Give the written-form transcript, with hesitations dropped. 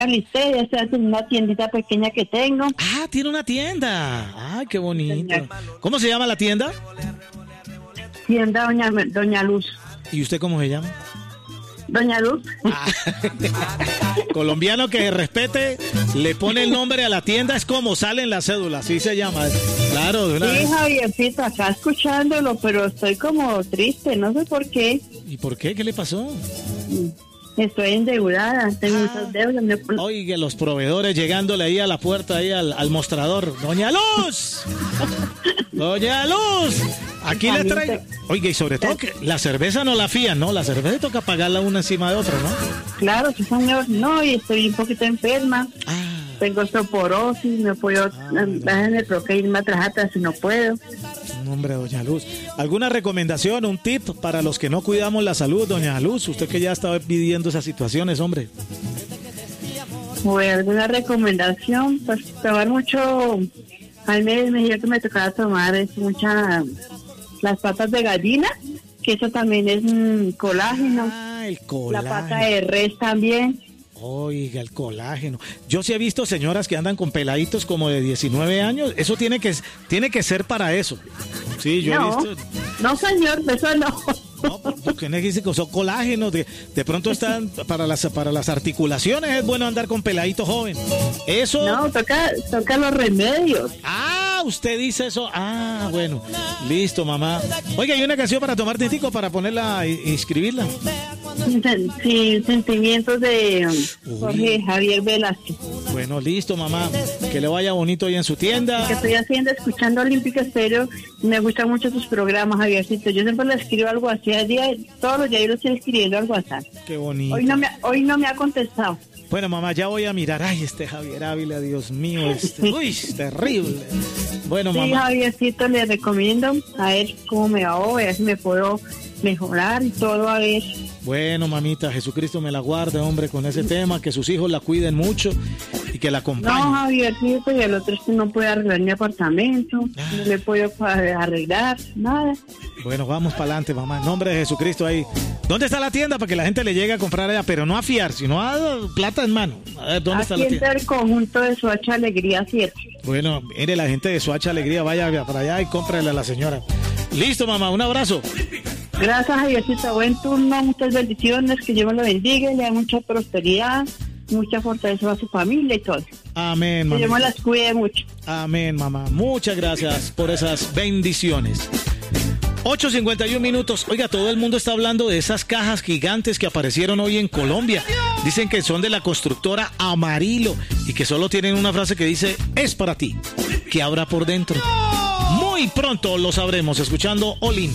Licey, esta es una tiendita pequeña que tengo. Ah, tiene una tienda. Ay, qué bonito. ¿Cómo se llama la tienda? Tienda Doña Luz. ¿Y usted cómo se llama? Doña Luz. Colombiano que respete, le pone el nombre a la tienda, es como sale en la cédula, así se llama. Claro, de una Sí, vez. Javiercito, acá escuchándolo, pero estoy como triste, no sé por qué. ¿Y por qué? ¿Qué le pasó? Estoy endeudada, tengo muchas deudas. Oiga, los proveedores llegándole ahí a la puerta, ahí al mostrador. ¡Doña Luz! ¡Doña Luz! Aquí le traigo. Oiga, y sobre todo que la cerveza no la fían, ¿no? La cerveza toca pagarla una encima de otra, ¿no? Claro, sí, señor. No, y estoy un poquito enferma. Tengo osteoporosis, no puedo, déjenme que irme a trabajar si no puedo. Hombre, doña Luz. ¿Alguna recomendación, un tip para los que no cuidamos la salud, doña Luz? Usted que ya estaba viviendo esas situaciones, hombre. Pues alguna recomendación, pues tomar mucho. A mí me dijo que me tocaba tomar las patas de gallina, que eso también es colágeno. Ah, el colágeno. La pata de res también. Oiga, el colágeno. Yo sí he visto señoras que andan con peladitos como de 19 años. Eso tiene que ser para eso. Sí, yo he visto. No, señor, eso no. No, porque no dice que son colágenos. De pronto están para las articulaciones. Es bueno andar con peladitos joven. Eso. No, toca los remedios. Ah, usted dice eso. Ah, bueno. Listo, mamá. Oiga, hay una canción para tomar tintico para ponerla e inscribirla. Sí, sentimientos de Jorge Javier Velázquez. Bueno, listo, mamá. Que le vaya bonito ahí en su tienda. Que estoy haciendo, escuchando Olímpica Estéreo. Me gustan mucho tus programas, Javiercito. Yo siempre le escribo algo así al día, todos los días yo lo estoy escribiendo al WhatsApp. Qué bonito. Hoy no me ha contestado. Bueno, mamá, ya voy a mirar. Ay, este Javier Ávila, Dios mío, uy, terrible. Bueno, mamá. Sí, Javiercito, le recomiendo a ver cómo me va hoy, a ver si me puedo mejorar y todo, a ver. Bueno, mamita, Jesucristo me la guarde, hombre, con ese tema, que sus hijos la cuiden mucho y que la acompañen. No, Javiercito, y el otro es que no puede arreglar mi apartamento, no le puedo arreglar, nada. Bueno, vamos para adelante, mamá, en nombre de Jesucristo ahí. ¿Dónde está la tienda para que la gente le llegue a comprar allá? Pero no a fiar, sino a plata en mano. A ver, ¿dónde está la tienda? Aquí está el conjunto de Soacha Alegría 7. Bueno, mire, la gente de Soacha Alegría, vaya para allá y cómprele a la señora. Listo, mamá, un abrazo. Gracias, Javiercito, buen turno, muchas bendiciones, que Dios me lo bendiga, le da mucha prosperidad, mucha fortaleza a su familia y todo. Amén, mamá. Que Dios me las cuide mucho. Amén, mamá. Muchas gracias por esas bendiciones. 8:51 minutos. Oiga, todo el mundo está hablando de esas cajas gigantes que aparecieron hoy en Colombia. Dicen que son de la constructora Amarillo y que solo tienen una frase que dice, es para ti. ¿Qué habrá por dentro? Muy pronto lo sabremos escuchando Olímpica.